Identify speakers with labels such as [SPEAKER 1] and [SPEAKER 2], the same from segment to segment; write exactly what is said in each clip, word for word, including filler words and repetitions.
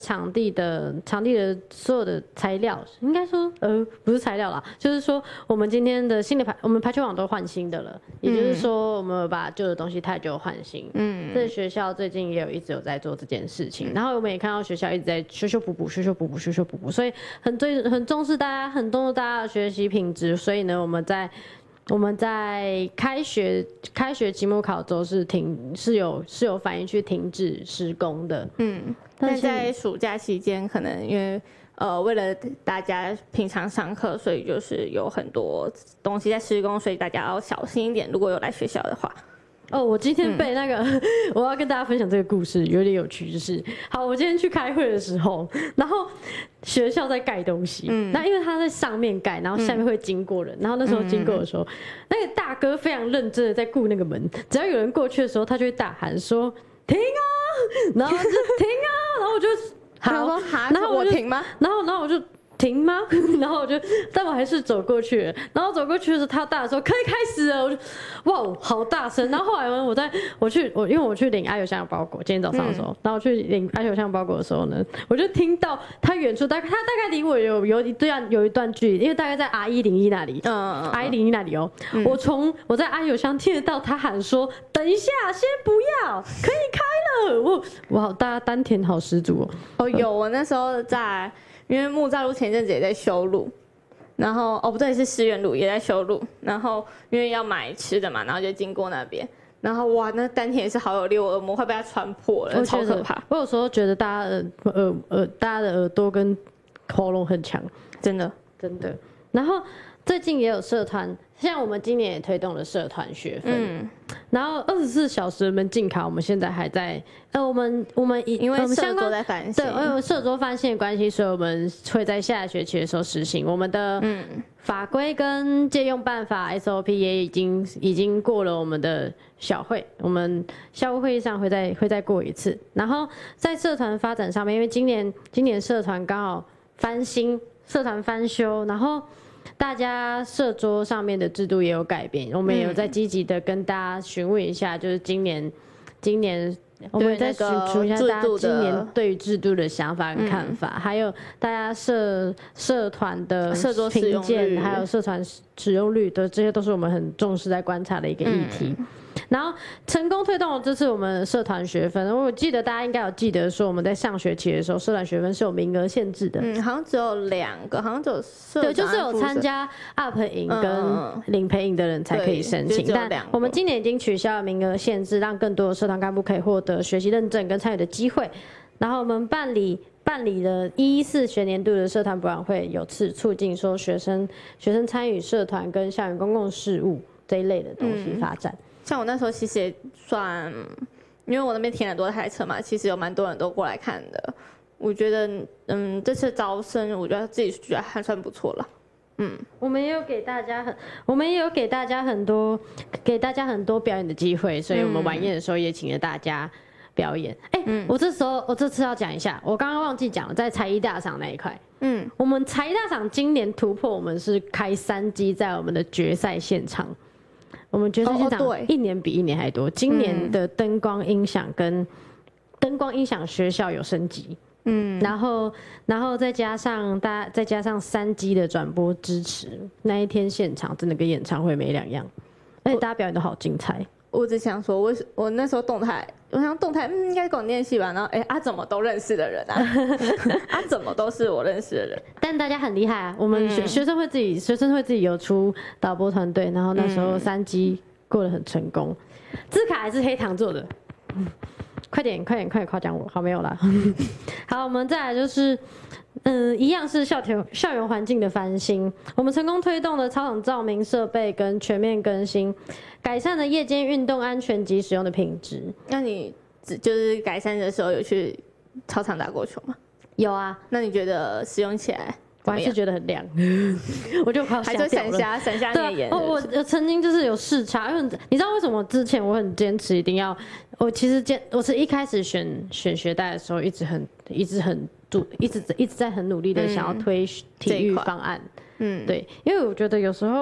[SPEAKER 1] 场地的场地的所有的材料，应该说呃不是材料啦，就是说我们今天的新的排，我们排球网都换新的了，也就是说我们把旧的东西太旧换新。嗯，这学校最近也有一直有在做这件事情，然后我们也看到学校一直在修修补补、修修补补、修修补补，所以很对很重视大家，很重视大家的学习品质。所以呢，我们在我们在开学开学期末考周是停是有是有反映去停止施工的。嗯。
[SPEAKER 2] 但在暑假期间，可能因为呃为了大家平常上课，所以就是有很多东西在施工，所以大家要小心一点。如果有来学校的话，
[SPEAKER 1] 哦，我今天被那个，嗯、我要跟大家分享这个故事，有点有趣。就是好，我今天去开会的时候，然后学校在盖东西，嗯，那因为他在上面盖，然后下面会经过人，嗯、然后那时候经过的时候，嗯、那个大哥非常认真的在顾那个门，只要有人过去的时候，他就会大喊说停啊，然后就停啊。然后我就好，然后
[SPEAKER 2] 我停吗？
[SPEAKER 1] 然后然后我就停吗？然后我就，但我还是走过去了。然后走过去的时候，他大说可以开始了。我就哇，好大声！然后后来呢，我在我去我因为我去领阿友香的包裹，今天早上的时候，嗯、然后我去领阿友香包裹的时候呢，我就听到他远处大概他大概离我有有一段有一段距离，因为大概在 R 一零一那里，嗯 R 一零一那里哦。嗯、我从我在阿友香听得到他喊说：“等一下，先不要，可以开了。”我哇，大家丹田好十足哦。
[SPEAKER 2] 哦，有我那时候在。因为木栅路前阵子也在修路，然后哦不对，是石原路也在修路，然后因为要买吃的嘛，然后就经过那边，然后哇，那丹田也是好有力，我耳膜快被它穿破了，超可怕。
[SPEAKER 1] 我有时候觉得大家的耳耳大家的耳朵跟喉咙很强，
[SPEAKER 2] 真的
[SPEAKER 1] 真的。然后最近也有社团，像我们今年也推动了社团学分，嗯、然后二十四小时门禁卡，我们现在还在，呃，我们我们
[SPEAKER 2] 因为社桌在翻新，
[SPEAKER 1] 对，因为社桌翻新的关系，所以我们会在下学期的时候实行我们的法规跟借用办法 S O P 也已经已经过了我们的小会，我们校务会议上会再会再过一次。然后在社团发展上面，因为今年今年社团刚好翻新，社团翻修，然后。大家社桌上面的制度也有改变，我们也有在积极的跟大家询问一下，就是今年，今年我们再询问一下大家今年对于制度的想法跟看法，嗯、还有大家社社团的
[SPEAKER 2] 社桌
[SPEAKER 1] 评鉴，还有社团使用率的，这些都是我们很重视在观察的一个议题。嗯然后成功推动了这次我们社团学分，我记得大家应该有记得说我们在上学期的时候，社团学分是有名额限制的，
[SPEAKER 2] 嗯，好像只有两个，好像只有社
[SPEAKER 1] 对，就是有参加 U P 营跟领培营的人才可以申请，嗯、但我们今年已经取消了名额限制，让更多的社团干部可以获得学习认证跟参与的机会。然后我们办理办理了一一四学年度的社团博览会，有次促进说学生学生参与社团跟校园公共事务这一类的东西发展。嗯
[SPEAKER 2] 像我那时候其实也算，因为我那边停很多台车嘛，其实有蛮多人都过来看的。我觉得，嗯，这次招生，我觉得自己觉得还算不错了。嗯，
[SPEAKER 1] 我们也有给大家很，我们也有给大家很多，给大家很多表演的机会，所以我们晚宴的时候也请了大家表演。哎、欸，嗯、我这时候我这次要讲一下，我刚刚忘记讲了，在才艺大赏那一块。嗯，我们才艺大赏今年突破，我们是开三机在我们的决赛现场。我们决赛现场一年比一年还多，今年的灯光音响跟灯光音响学校有升级，嗯，然后然后再加上大再加上三 G 的转播支持，那一天现场真的跟演唱会没两样，而且大家表演都好精彩。
[SPEAKER 2] 我只想说，我我那时候动态，我想动态，嗯，应该广电系吧。然后，哎、欸，啊，怎么都认识的人啊？啊，怎么都是我认识的人？
[SPEAKER 1] 但大家很厉害啊！我们学、嗯、学生会自己，学生会自己有出导播团队，然后那时候三 G 过得很成功。字卡还是黑糖做的，嗯、快点，快点，快点夸奖我！好，没有啦。好，我们再来就是。嗯，一样是校园校园环境的翻新，我们成功推动了操场照明设备跟全面更新，改善了夜间运动安全及使用的品质。
[SPEAKER 2] 那你就是改善的时候有去操场打过球吗？
[SPEAKER 1] 有啊。
[SPEAKER 2] 那你觉得使用起来？
[SPEAKER 1] 我还是觉得很凉，我就快要吓掉了。
[SPEAKER 2] 还是闪瞎闪瞎你的眼。
[SPEAKER 1] 我我我曾经就是有视察，因为你知道为什么之前我很坚持一定要，我其实坚我是一开始选选学贷的时候一直很一直很主一直一直在很努力的想要推体育方案，嗯，对，因为我觉得有时候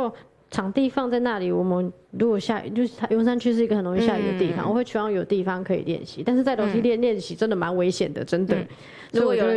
[SPEAKER 1] 场地放在那里，我们如果下雨，就是永山区是一个很容易下雨的地方，
[SPEAKER 2] 嗯、
[SPEAKER 1] 我会期望有地方可以练习，但是在楼梯练练习真的蛮危险的，真的。
[SPEAKER 2] 嗯、如果有人